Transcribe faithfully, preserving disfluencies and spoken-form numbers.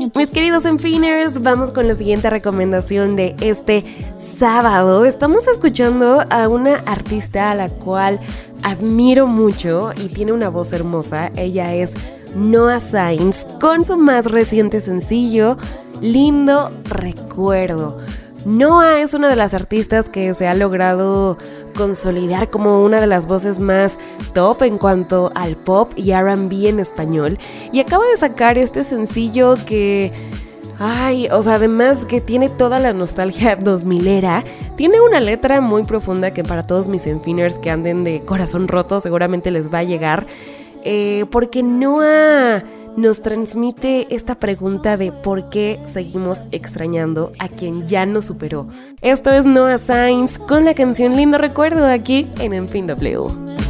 Mis queridos Enfiners, vamos con la siguiente recomendación de este sábado. Estamos escuchando a una artista a la cual admiro mucho y tiene una voz hermosa. Ella es Noah Cyrus con su más reciente sencillo, Lindo Recuerdo. Noah es una de las artistas que se ha logrado consolidar como una de las voces más top en cuanto al pop y R and B en español, y acaba de sacar este sencillo que, ay, o sea, además que tiene toda la nostalgia dos milera, tiene una letra muy profunda que para todos mis enfiners que anden de corazón roto seguramente les va a llegar, eh, porque Noah nos transmite esta pregunta de por qué seguimos extrañando a quien ya nos superó. Esto es Noah Cyrus con la canción Lindo Recuerdo aquí en En Fin W.